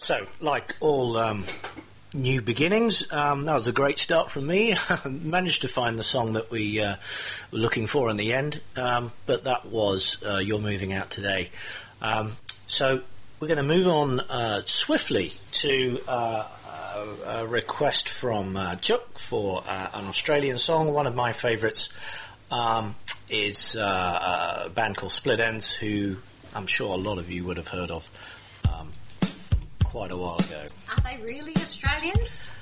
So, like all new beginnings, that was a great start from me. Managed to find the song that we were looking for in the end, but that was You're Moving Out Today. So we're going to move on swiftly to a request from Chuck for an Australian song. One of my favourites is a band called Split Enz, who I'm sure a lot of you would have heard of quite a while ago. Are they really Australian?